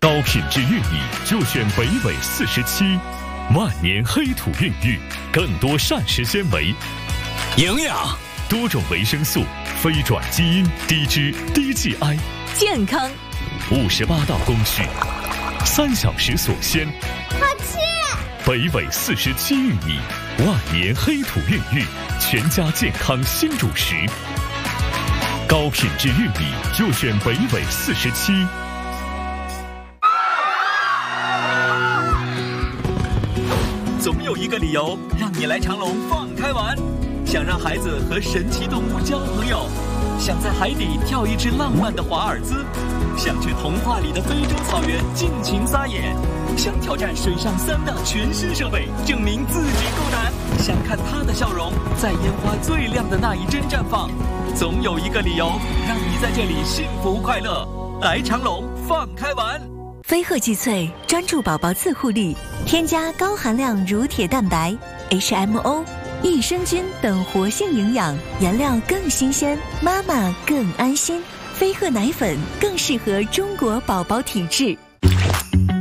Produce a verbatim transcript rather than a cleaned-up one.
高品质玉米就选北纬四十七，万年黑土孕育，更多膳食纤维、 营养、 多种维生素、非转基因、低脂、低 G I， 健康。 五十八道工序，三小时锁鲜。 好吃！ 北纬四十七玉米，万年黑土孕育，全家健康新主食。高品质玉米就选北纬四十七。 总有一个理由让你来长隆放开玩，想让孩子和神奇动物交朋友，想在海底跳一支浪漫的华尔兹，想去童话里的非洲草原尽情撒野，想挑战水上三大全新设备，证明自己够难，想看他的笑容在烟花最亮的那一帧绽放。总有一个理由让你在这里幸福快乐。来长隆放开玩。 飞鹤济萃专注宝宝自护力，添加高含量乳铁蛋白、H M O、益生菌等活性营养，原料更新鲜，妈妈更安心。飞鹤奶粉更适合中国宝宝体质。